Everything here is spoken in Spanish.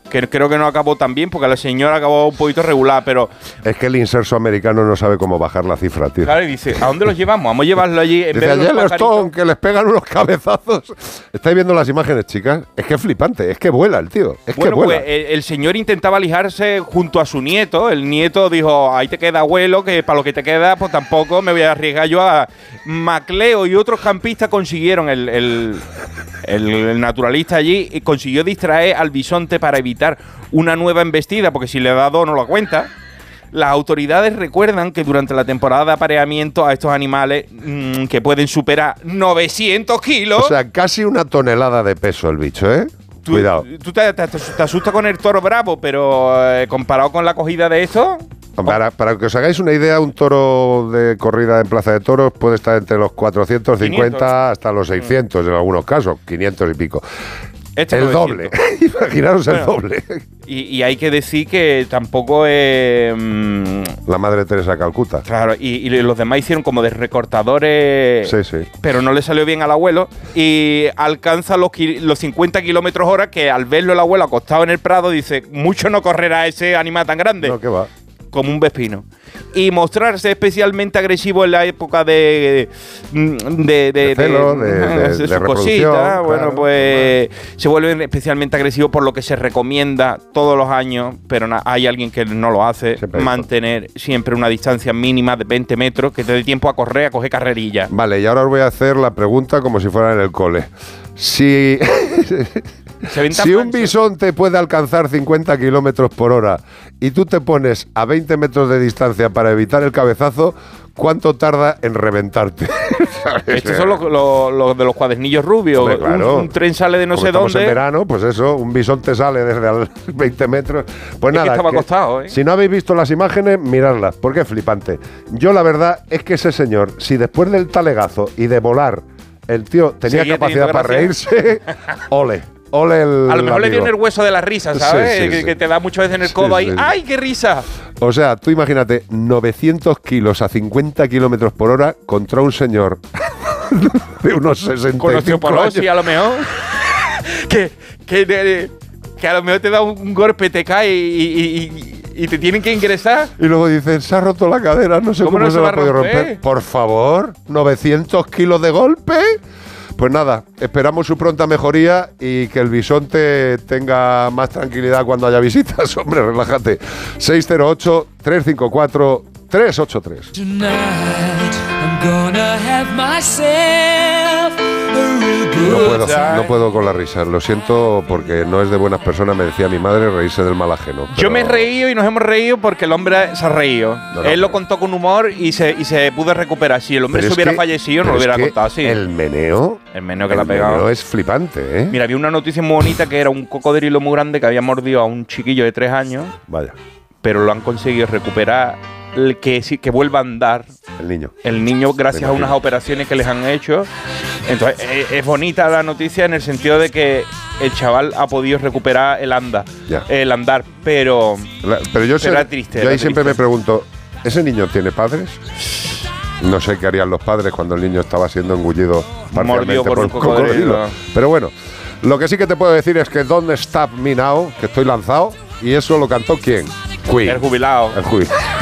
que creo que no acabó tan bien, porque la señora acabó un poquito regular, pero... Es que el inserso americano no sabe cómo bajar la cifra, tío. Claro, y dice, ¿a dónde los llevamos? Vamos a llevarlo allí. En dice, vez de Yellowstone, que les pegan unos cabezazos. ¿Estáis viendo las imágenes, chicas? Es que es flipante, es que vuela el tío, es que vuela. Pues el señor intentaba alijarse junto a su nieto. El nieto dijo, ahí te queda, abuelo, que para lo que te queda, pues tampoco me voy a arriesgar yo a... Macleo y otros campistas consiguieron, el naturalista allí, y consiguió distraer al bisonte para evitar una nueva embestida, porque si le da dos no lo cuenta. Las autoridades recuerdan que durante la temporada de apareamiento a estos animales que pueden superar 900 kilos... O sea, casi una tonelada de peso el bicho, ¿eh? Cuidado. Tú te asustas con el toro bravo, pero comparado con la cogida de esto... Para que os hagáis una idea, un toro de corrida en Plaza de Toros puede estar entre los 450 500. Hasta los 600 en algunos casos, 500 y pico. El doble, imaginaros el doble. Y hay que decir que tampoco es... la Madre Teresa de Calcuta. Claro, y los demás hicieron como de recortadores, sí. Pero no le salió bien al abuelo y alcanza los 50 kilómetros hora, que al verlo el abuelo acostado en el prado dice, mucho no correrá ese animal tan grande. No, ¿qué va? Como un vespino. Y mostrarse especialmente agresivo en la época de celo, de su cosita. Bueno, pues se vuelven especialmente agresivos, por lo que se recomienda todos los años, pero hay alguien que no lo hace, mantener siempre una distancia mínima de 20 metros, que te dé tiempo a correr, a coger carrerilla. Vale, y ahora os voy a hacer la pregunta como si fuera en el cole. Si un bisonte puede alcanzar 50 kilómetros por hora y tú te pones a 20 metros de distancia para evitar el cabezazo, ¿cuánto tarda en reventarte? Estos son los de los cuadernillos rubios. Hombre, claro. Un tren sale de no sé dónde. En verano, pues eso, un bisonte sale desde a 20 metros. Pues nada, que estaba acostado, si no habéis visto las imágenes, miradlas, porque es flipante. Yo la verdad es que ese señor, si después del talegazo y de volar, el tío tenía capacidad para reírse, ole. A lo mejor le dio en el hueso de la risa, ¿sabes? Sí. Que te da muchas veces en el codo ahí. ¡Ay, qué risa! O sea, tú imagínate 900 kilos a 50 kilómetros por hora contra un señor de unos 65 años. Sí, a lo mejor. que a lo mejor te da un golpe, te cae y te tienen que ingresar. Y luego dicen, se ha roto la cadera, no sé cómo se la ha podido romper. Por favor, 900 kilos de golpe. Pues nada, esperamos su pronta mejoría y que el bisonte tenga más tranquilidad cuando haya visitas. Hombre, relájate. 608-354-383. No puedo con la risa, lo siento, porque no es de buenas personas, me decía mi madre, reírse del mal ajeno. Yo me he reído y nos hemos reído porque el hombre se ha reído. Él lo contó con humor y se pudo recuperar. Si el hombre se hubiera fallecido, no lo hubiera contado así. El meneo que le ha pegado es flipante, ¿eh? Mira, había una noticia muy bonita que era un cocodrilo muy grande que había mordido a un chiquillo de 3 años. Vaya. Pero lo han conseguido recuperar, que vuelva a andar. El niño gracias a unas operaciones que les han hecho. Entonces es bonita la noticia en el sentido de que el chaval ha podido recuperar el andar, pero yo era triste. Yo ahí siempre me pregunto, ¿ese niño tiene padres? No sé qué harían los padres cuando el niño estaba siendo engullido mordido por un cocodrilo. Pero bueno, lo que sí que te puedo decir es que Don't Stop Me Now, que estoy lanzado, y eso lo cantó ¿quién? Queen. El jubilado. El jubilado.